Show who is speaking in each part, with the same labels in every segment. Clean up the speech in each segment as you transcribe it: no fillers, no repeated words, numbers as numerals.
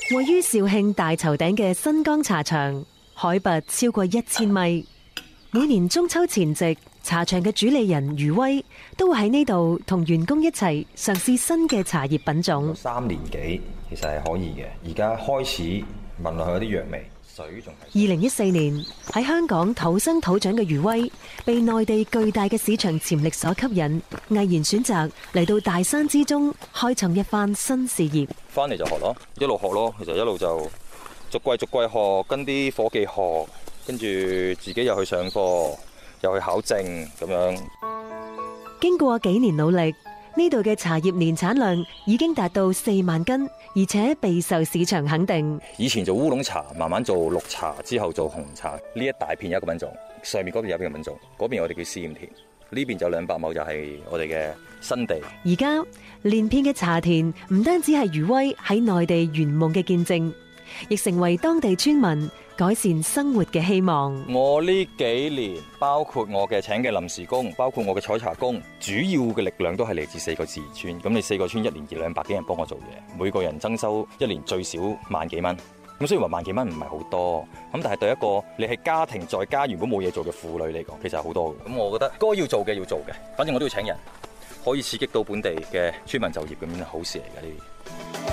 Speaker 1: 位於肇慶大頭頂嘅新江茶場，海拔超過1000米。每年中秋前夕，茶場嘅主理人余威都會喺呢度同員工一齊嘗試新嘅茶葉品種。
Speaker 2: 3年幾其實係可以嘅，而家開始聞落去有啲藥味。水仲係
Speaker 1: 2014年喺香港土生土長嘅余威，被內地巨大嘅市場潛力所吸引，毅然選擇嚟到大山之中開創一番新事業。
Speaker 2: 翻嚟就學咯，一路學咯，其實一路就逐季學，跟啲伙計學，跟住自己又去上課，又去考證咁樣。
Speaker 1: 經過幾年努力，呢度嘅茶葉年產量已經達到4萬斤，而且備受市場肯定。
Speaker 2: 以前做烏龍茶，慢慢做綠茶，之後做紅茶。呢一大片有一個品種，上面嗰邊有一個品種，嗰邊我哋叫試驗田，呢邊就200畝就係我哋嘅新地。
Speaker 1: 而家連片嘅茶田唔單止係余威喺內地圓夢嘅見證，亦成為當地村民改善生活嘅希望。
Speaker 2: 我呢幾年，包括我嘅請嘅臨時工，包括我嘅採茶工，主要嘅力量都係嚟自4個自然村。咁你4個村1年200幾人幫我做嘢，每個人增收1年最少萬幾蚊。咁雖然話萬幾蚊唔係好多，咁但係對一個你係家庭在家原本冇嘢做嘅婦女嚟講，其實係好多。咁我覺得該要做嘅要做嘅，反正我都要請人，可以刺激到本地嘅村民就業，咁樣好事嚟嘅呢啲。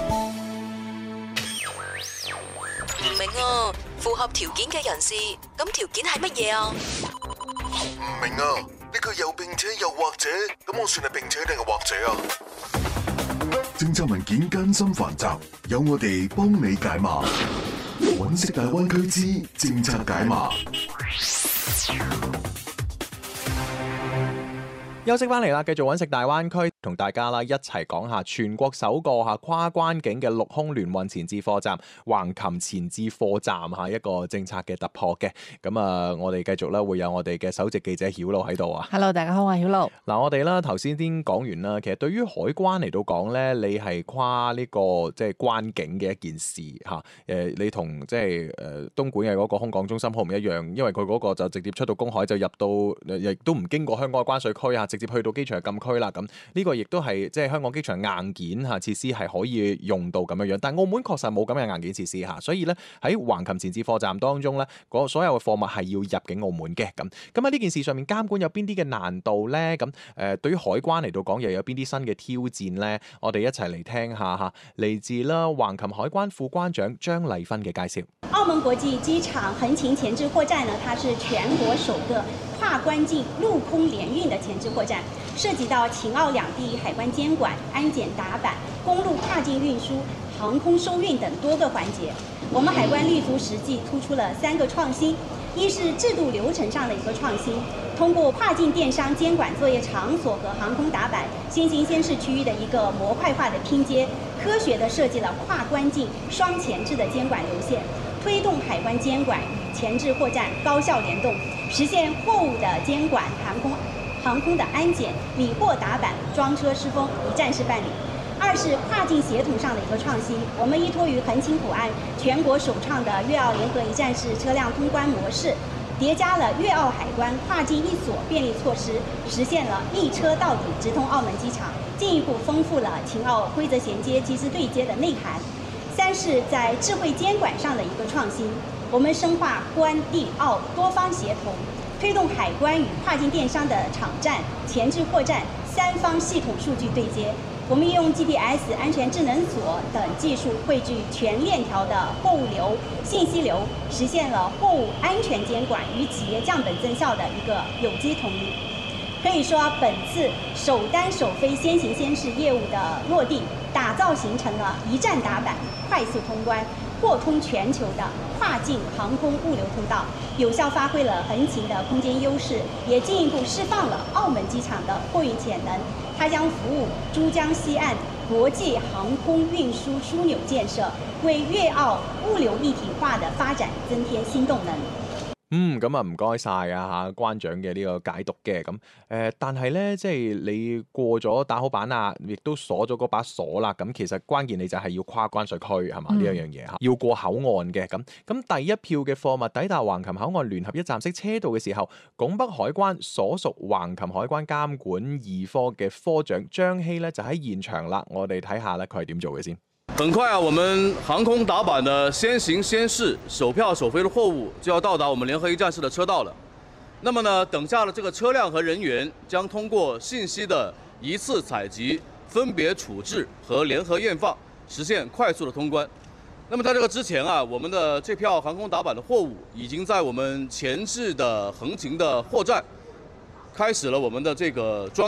Speaker 3: 唔明啊，符合條件嘅人士，咁條件係乜嘢啊？
Speaker 4: 唔明啊，呢個又並且又或者，咁我算係並且定係或者啊？政策文件艱深繁雜，有我哋幫你解碼。揾食大灣區之政策解碼。
Speaker 5: 休息翻嚟啦，繼續揾食大灣區，同大家啦一齊講下全國首個跨關境嘅陸空聯運前置貨站橫琴前置貨站一個政策嘅突破嘅。咁我哋繼續咧會有我哋嘅首席記者曉露喺度啊。
Speaker 6: Hello， 大家好，我係曉露。
Speaker 5: 嗱，我哋啦頭先先講完啦，其實對於海關嚟到講咧，你係跨呢個即係關境嘅一件事嚇。你同即係東莞嘅嗰個空港中心好唔一樣，因為佢嗰個就直接出到公海就入到，亦都唔經過香港嘅關稅區直接去到機場禁區啦。咁呢個亦都係即係香港機場硬件設施係可以用到咁樣樣，但係澳門確實冇咁嘅硬件設施所以咧喺橫琴前置貨站當中咧，所有嘅貨物係要入境澳門嘅。咁喺呢件事上面監管有邊啲嘅難度咧？咁對於海關嚟到講又有邊啲新嘅挑戰咧？我哋一齊嚟聽下嚟自啦橫琴海關副關長張麗芬嘅介紹。
Speaker 7: 澳門國際機場橫琴前置貨站呢，它是全國首個跨關境陸空聯運的前置貨站，涉及到秦澳兩地海關監管、安檢打板、公路跨境運輸、航空收運等多個環節。我們海關立足實際，突出了3個創新：一是制度流程上的一個創新，通過跨境電商監管作業場所和航空打板先行先試區域的一個模塊化的拼接，科學地設計了跨關境雙前置的監管流線，推動海關監管與前置貨站高效聯動，實現貨物的監管、航空的安檢、理貨打板、裝車施封一站式辦理。二是跨境協同上的一個創新，我們依託於橫琴口岸全國首創的粵澳聯合一站式車輛通關模式，疊加了粵澳海關跨境一鎖便利措施，實現了一車到底直通澳門機場，進一步豐富了秦澳規則銜接、機制對接的內涵。三是在智慧監管上的一個創新，我們深化關地澳多方協同，推動海關與跨境電商的場站、前置貨站3方系統數據對接。我們用 GPS 安全智能鎖等技術匯聚全鏈條的貨物流、信息流，實現了貨物安全監管與企業降本增效的一個有機統一。可以說，本次首單首飛先行先試業務的落地，打造形成了一站打板、快速通關、貨通全球的跨境航空物流通道，有效發揮了橫琴的空間優勢，也進一步釋放了澳門機場的貨運潛能。它將服務珠江西岸國際航空運輸樞紐建設，為粵澳物流一體化的發展增添新動能。
Speaker 5: 咁唔該晒關長嘅呢個解讀嘅。咁但係咧，即係你過咗打好板啦，亦都鎖咗嗰把鎖啦。咁其實關鍵你就係要跨關稅區係嘛，呢一樣嘢要過口岸嘅。咁第一票嘅貨物抵達橫琴口岸聯合一站式車道嘅時候，拱北海關所屬橫琴海關監管2科嘅科長張希咧就喺現場啦。我哋睇下咧佢係點做嘅先。
Speaker 6: 很快啊，我们航空打板的先行先试、首票首飞的货物就要到达我们联合一站式的车道了。那么呢，等下的这个车辆和人员将通过信息的一次采集、分别处置和联合验放，实现快速的通关。那么在这个之前啊，我们的这票航空打板的货物已经在我们前置的横琴的货站开始了我们的这个装。